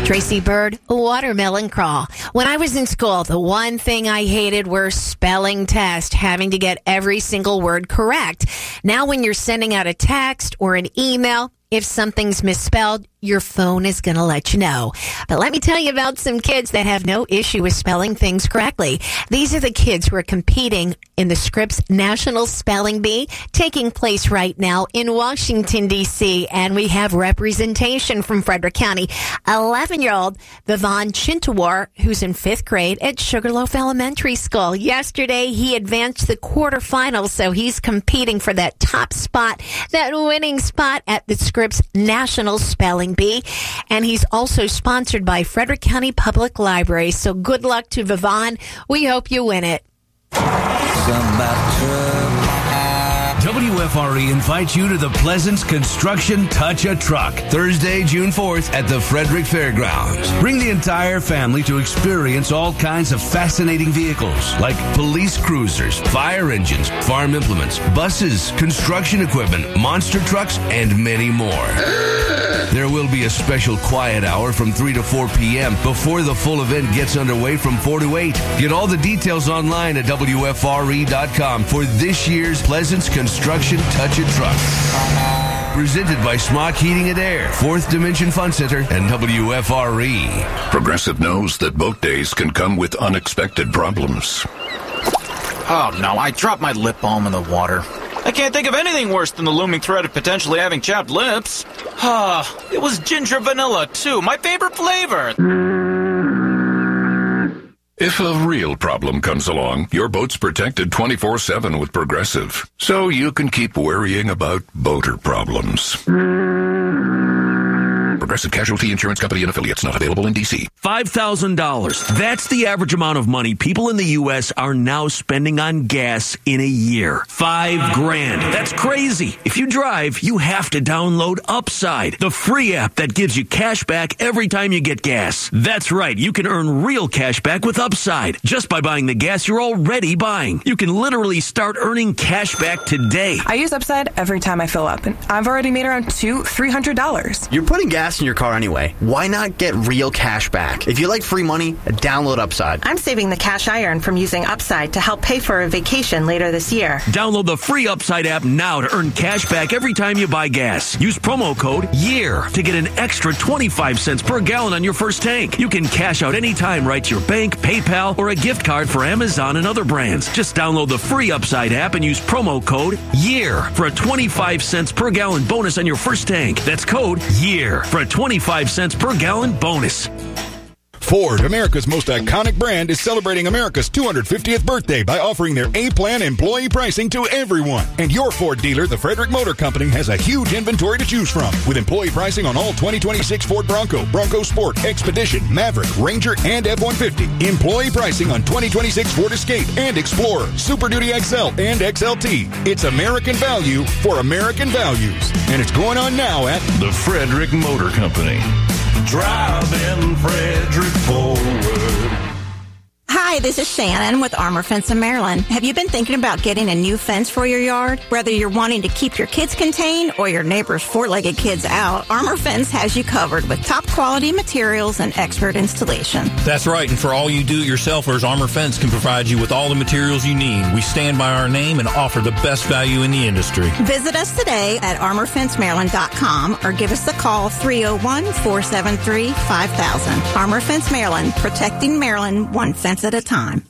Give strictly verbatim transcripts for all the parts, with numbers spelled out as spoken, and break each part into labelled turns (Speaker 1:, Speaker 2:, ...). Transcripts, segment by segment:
Speaker 1: Tracy Bird, watermelon crawl. When I was in school, the one thing I hated were spelling tests, having to get every single word correct. Now when you're sending out a text or an email, if something's misspelled, your phone is going to let you know. But let me tell you about some kids that have no issue with spelling things correctly. These are the kids who are competing in the Scripps National Spelling Bee, taking place right now in Washington, D C And we have representation from Frederick County. eleven-year-old Vivon Chintawar, who's in fifth grade at Sugarloaf Elementary School. Yesterday, he advanced the quarterfinals, so he's competing for that top spot, that winning spot at the Scripps National Spelling Bee, and he's also sponsored by Frederick County Public Library. So good luck to Vivon. We hope you win it.
Speaker 2: W F R E invites you to the Pleasance Construction Touch a Truck, Thursday, June fourth at the Frederick Fairgrounds. Bring the entire family to experience all kinds of fascinating vehicles like police cruisers, fire engines, farm implements, buses, construction equipment, monster trucks, and many more. There will be a special quiet hour from three to four p.m. before the full event gets underway from four to eight. Get all the details online at W F R E dot com for this year's Pleasance Construction Touch a Truck. Presented by Smock Heating and Air, Fourth Dimension Fun Center, and W F R E.
Speaker 3: Progressive knows that boat days can come with unexpected problems.
Speaker 4: Oh no, I dropped my lip balm in the water. I can't think of anything worse than the looming threat of potentially having chapped lips. Ah, it was ginger vanilla, too. My favorite flavor.
Speaker 3: If a real problem comes along, your boat's protected twenty-four seven with Progressive, so you can keep worrying about boater problems. Progressive Casualty Insurance Company and affiliates, not available in D C
Speaker 5: five thousand dollars. That's the average amount of money people in the U S are now spending on gas in a year. Five grand. That's crazy. If you drive, you have to download Upside, the free app that gives you cash back every time you get gas. That's right. You can earn real cash back with Upside just by buying the gas you're already buying. You can literally start earning cash back today.
Speaker 6: I use Upside every time I fill up, and I've already made around two, three hundred dollars.
Speaker 7: You're putting gas in your car anyway. Why not get real cash back? If you like free money, download Upside.
Speaker 8: I'm saving the cash I earn from using Upside to help pay for a vacation later this year.
Speaker 5: Download the free Upside app now to earn cash back every time you buy gas. Use promo code YEAR to get an extra twenty-five cents per gallon on your first tank. You can cash out anytime right to your bank, PayPal, or a gift card for Amazon and other brands. Just download the free Upside app and use promo code YEAR for a twenty-five cents per gallon bonus on your first tank. That's code YEAR for a twenty-five cents per gallon bonus.
Speaker 9: Ford, America's most iconic brand, is celebrating America's two hundred fiftieth birthday by offering their A-Plan employee pricing to everyone. And your Ford dealer, the Frederick Motor Company, has a huge inventory to choose from, with employee pricing on all twenty twenty-six Ford Bronco, Bronco Sport, Expedition, Maverick, Ranger, and F one fifty. Employee pricing on twenty twenty-six Ford Escape and Explorer, Super Duty X L, and X L T. It's American value for American values. And it's going on now at
Speaker 3: the Frederick Motor Company.
Speaker 10: Driving Frederick forward.
Speaker 11: Hi, this is Shannon with Armor Fence in Maryland. Have you been thinking about getting a new fence for your yard? Whether you're wanting to keep your kids contained or your neighbor's four-legged kids out, Armor Fence has you covered with top quality materials and expert installation.
Speaker 12: That's right, and for all you do-it-yourselfers, Armor Fence can provide you with all the materials you need. We stand by our name and offer the best value in the industry.
Speaker 11: Visit us today at armor fence maryland dot com or give us a call three oh one, four seven three, five thousand. Armor Fence Maryland, protecting Maryland one fence at a time.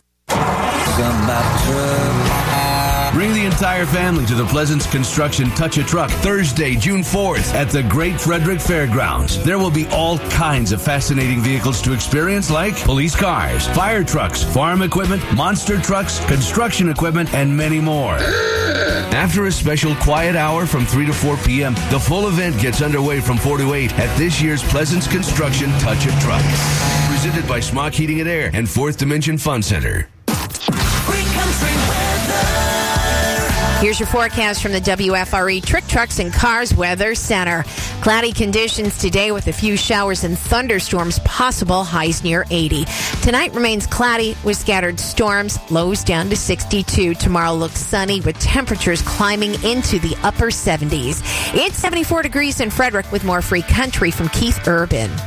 Speaker 2: Bring the entire family to the Pleasance Construction Touch a Truck, Thursday, June fourth at the Great Frederick Fairgrounds. There will be all kinds of fascinating vehicles to experience, like police cars, fire trucks, farm equipment, monster trucks, construction equipment, and many more. After a special quiet hour from three to four p.m., the full event gets underway from four to eight at this year's Pleasance Construction Touch a Truck. Presented by Smock Heating and Air and Fourth Dimension Fun Center.
Speaker 1: Here's your forecast from the W F R E Trick Trucks and Cars Weather Center. Cloudy conditions today with a few showers and thunderstorms possible, highs near eighty. Tonight remains cloudy with scattered storms, lows down to sixty-two. Tomorrow looks sunny with temperatures climbing into the upper seventies. It's seventy-four degrees in Frederick with more free country from Keith Urban.